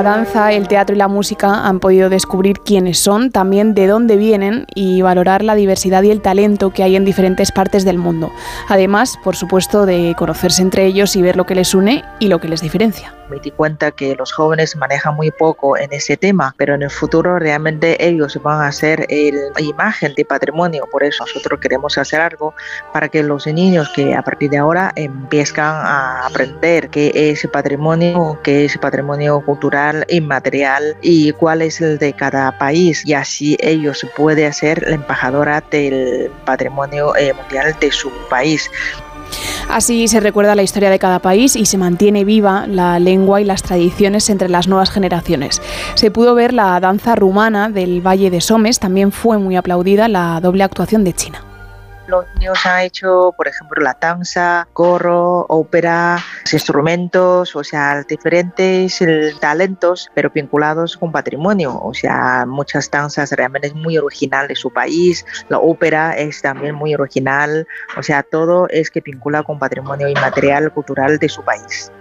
la danza, el teatro y la música han podido descubrir quiénes son, también de dónde vienen y valorar la diversidad y el talento que hay en diferentes partes del mundo. Además, por supuesto, de conocerse entre ellos y ver lo que les une y lo que les diferencia. Me di cuenta que los jóvenes manejan muy poco en ese tema, pero en el futuro realmente ellos van a ser la imagen de patrimonio. Por eso nosotros queremos hacer algo para que los niños que a partir de ahora empiezan a aprender qué es patrimonio cultural inmaterial y cuál es el de cada país, y así ellos pueden ser la embajadora del patrimonio mundial de su país. Así se recuerda la historia de cada país y se mantiene viva la lengua y las tradiciones entre las nuevas generaciones. Se pudo ver la danza rumana del Valle de Somes, también fue muy aplaudida la doble actuación de China. Los niños han hecho, por ejemplo, la danza, coro, ópera, instrumentos, o sea, diferentes talentos, pero vinculados con patrimonio. O sea, muchas danzas realmente es muy original de su país, la ópera es también muy original, o sea, todo es que vincula con patrimonio inmaterial, cultural de su país.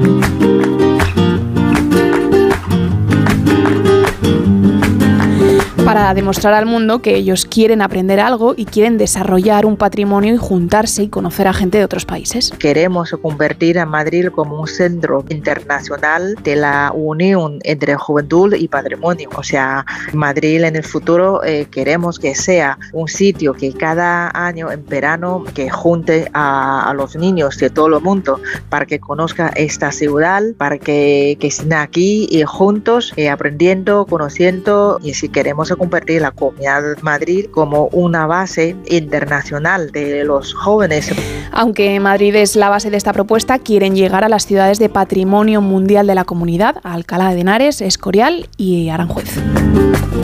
Para demostrar al mundo que ellos quieren aprender algo y quieren desarrollar un patrimonio y juntarse y conocer a gente de otros países. Queremos convertir a Madrid como un centro internacional de la unión entre juventud y patrimonio. O sea, Madrid en el futuro queremos que sea un sitio que cada año en verano que junte a los niños de todo el mundo para que conozcan esta ciudad, para que estén aquí y juntos aprendiendo, conociendo, y si queremos convertir la Comunidad de Madrid como una base internacional de los jóvenes. Aunque Madrid es la base de esta propuesta, quieren llegar a las ciudades de Patrimonio Mundial de la Comunidad, Alcalá de Henares, Escorial y Aranjuez.